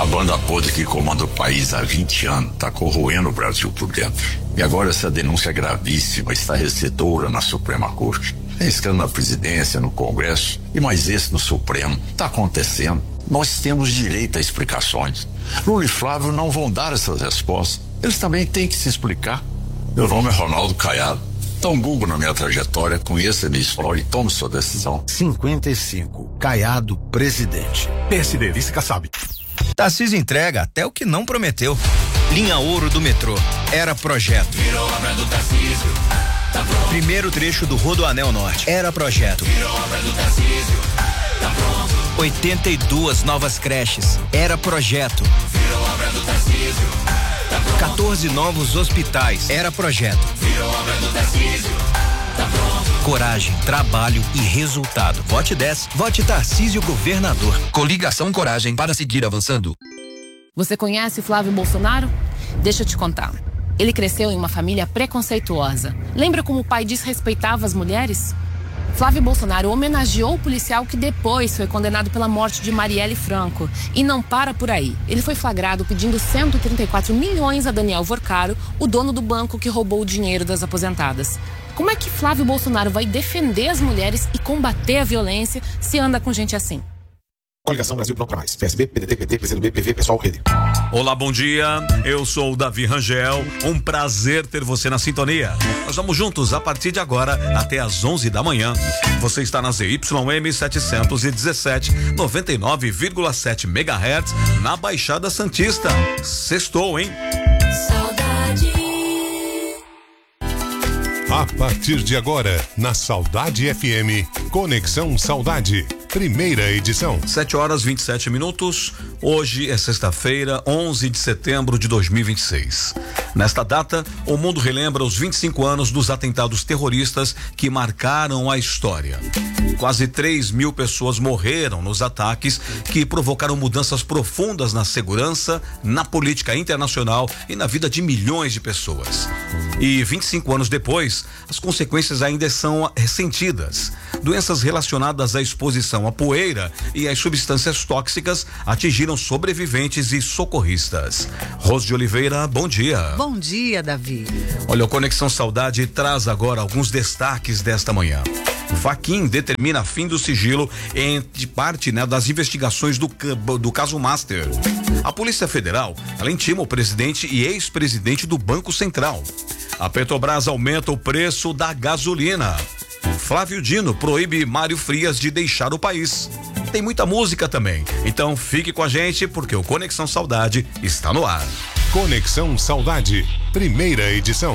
A banda podre que comanda o país há 20 anos está corroendo o Brasil por dentro. E agora essa denúncia é gravíssima, estarrecedora na Suprema Corte. É escândalo na presidência, no Congresso e mais esse no Supremo. Está acontecendo. Nós temos direito a explicações. Lula e Flávio não vão dar essas respostas. Eles também têm que se explicar. Meu nome é Ronaldo Caiado. Dá um Google na minha trajetória, conheça a minha história e tome sua decisão. 55. Caiado, presidente. PSD, vice-Kassab. Tarcísio entrega até o que não prometeu. Linha Ouro do metrô. Era projeto. Virou obra do Tarcísio. Tá pronto. Primeiro trecho do Rodoanel Norte. Era projeto. Virou obra do Tarcísio. Tá pronto. 82 novas creches. Era projeto. Virou obra do Tarcísio. Tá pronto. 14 novos hospitais. Era projeto. Virou obra do Tarcísio. Tá pronto. Coragem, trabalho e resultado. Vote 10. Vote Tarcísio Governador. Coligação Coragem para seguir avançando. Você conhece Flávio Bolsonaro? Deixa eu te contar. Ele cresceu em uma família preconceituosa. Lembra como o pai desrespeitava as mulheres? Flávio Bolsonaro homenageou o policial que depois foi condenado pela morte de Marielle Franco. E não para por aí. Ele foi flagrado pedindo 134 milhões a Daniel Vorcaro, o dono do banco que roubou o dinheiro das aposentadas. Como é que Flávio Bolsonaro vai defender as mulheres e combater a violência se anda com gente assim? Coligação Brasil Pronto Mais. PSB, PDT, PT, PCdoB, PV, Pessoal, Rede. Olá, bom dia. Eu sou o Davi Rangel. Um prazer ter você na sintonia. Nós vamos juntos a partir de agora até às 11 da manhã. Você está na ZYM 717, 99,7 MHz na Baixada Santista. Sextou, hein? Saudade. A partir de agora, na Saudade FM, Conexão Saudade, primeira edição. 7h27. Hoje é sexta-feira, 11 de setembro de 2026. Nesta data, o mundo relembra os 25 anos dos atentados terroristas que marcaram a história. Quase 3.000 pessoas morreram nos ataques que provocaram mudanças profundas na segurança, na política internacional e na vida de milhões de pessoas. E 25 anos depois, as consequências ainda são ressentidas. Doenças relacionadas à exposição à poeira e às substâncias tóxicas atingiram sobreviventes e socorristas. Rose de Oliveira, bom dia. Bom dia, Davi. Olha, o Conexão Saudade traz agora alguns destaques desta manhã. Fachin determina fim do sigilo de parte, das investigações do caso Master. A Polícia Federal, ela intima o presidente e ex-presidente do Banco Central. A Petrobras aumenta o preço da gasolina. Flávio Dino proíbe Mário Frias de deixar o país. Tem muita música também, então fique com a gente porque o Conexão Saudade está no ar. Conexão Saudade, primeira edição.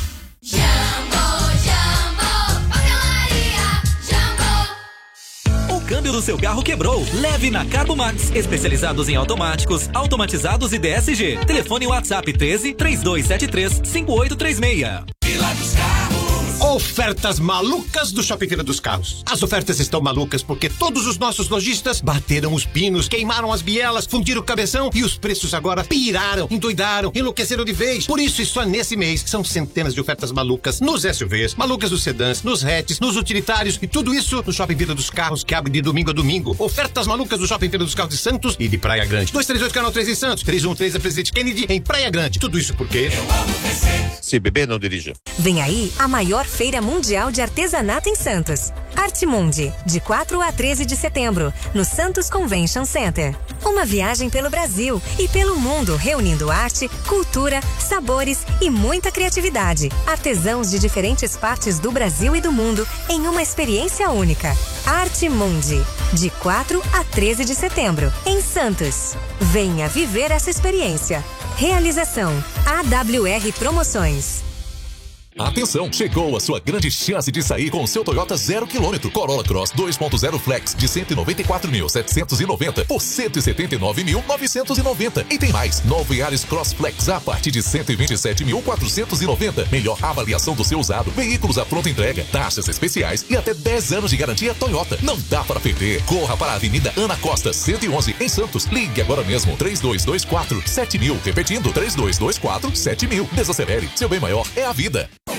O câmbio do seu carro quebrou. Leve na Carbomax, especializados em automáticos, automatizados e DSG. Telefone WhatsApp 13 3273 5836. Vila dos Carros. Ofertas malucas do Shopping Feira dos Carros. As ofertas estão malucas porque todos os nossos lojistas bateram os pinos, queimaram as bielas, fundiram o cabeção e os preços agora piraram, endoidaram, enlouqueceram de vez. Por isso, e só nesse mês, são centenas de ofertas malucas nos SUVs, malucas nos sedãs, nos hatches, nos utilitários e tudo isso no Shopping Feira dos Carros, que abre de domingo a domingo. Ofertas malucas do Shopping Feira dos Carros de Santos e de Praia Grande. 238 Canal 3 em Santos, 313 a Presidente Kennedy em Praia Grande. Tudo isso porque eu amo você. Se beber, não dirija. Vem aí a maior Feira Mundial de Artesanato em Santos. Artemundi, de 4 a 13 de setembro, no Santos Convention Center. Uma viagem pelo Brasil e pelo mundo, reunindo arte, cultura, sabores e muita criatividade. Artesãos de diferentes partes do Brasil e do mundo em uma experiência única. Artemundi, de 4 a 13 de setembro, em Santos. Venha viver essa experiência. Realização AWR Promoções. Atenção, chegou a sua grande chance de sair com o seu Toyota 0 km. Corolla Cross 2.0 Flex de 194.790 por 179.990. E tem mais, novo Yaris Cross Flex a partir de 127.490. Melhor avaliação do seu usado, veículos à pronta entrega, taxas especiais e até 10 anos de garantia Toyota. Não dá para perder. Corra para a Avenida Ana Costa, 111, em Santos. Ligue agora mesmo, 3224-7000. Repetindo, 3224-7000. Desacelere, seu bem maior é a vida.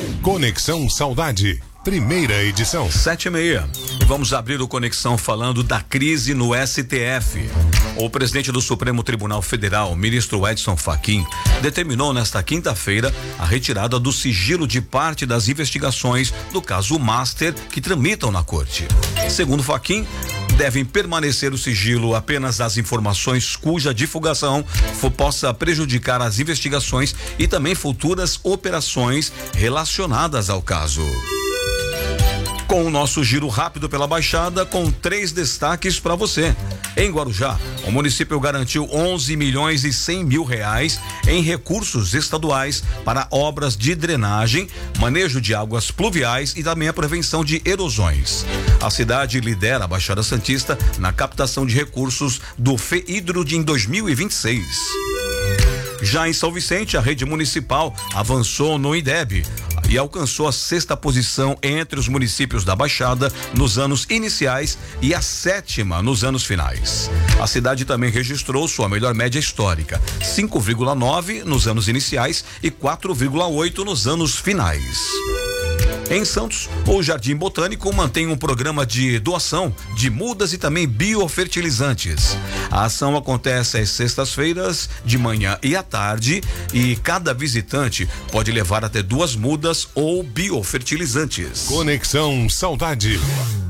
Conexão Saudade, primeira edição. 7h30. E vamos abrir o Conexão falando da crise no STF. O presidente do Supremo Tribunal Federal, ministro Edson Fachin, determinou nesta quinta-feira a retirada do sigilo de parte das investigações do caso Master que tramitam na corte. Segundo Fachin, devem permanecer o sigilo apenas das informações cuja divulgação possa prejudicar as investigações e também futuras operações relacionadas ao caso. Com o nosso giro rápido pela Baixada, com 3 destaques para você. Em Guarujá, o município garantiu 11.100.000 reais em recursos estaduais para obras de drenagem, manejo de águas pluviais e também a prevenção de erosões. A cidade lidera a Baixada Santista na captação de recursos do FEHIDRO em 2026. Já em São Vicente, a rede municipal avançou no IDEB e alcançou a 6ª posição entre os municípios da Baixada nos anos iniciais e a 7ª nos anos finais. A cidade também registrou sua melhor média histórica, 5,9 nos anos iniciais e 4,8 nos anos finais. Em Santos, o Jardim Botânico mantém um programa de doação de mudas e também biofertilizantes. A ação acontece às sextas-feiras, de manhã e à tarde, e cada visitante pode levar até 2 mudas ou biofertilizantes. Conexão Saudade.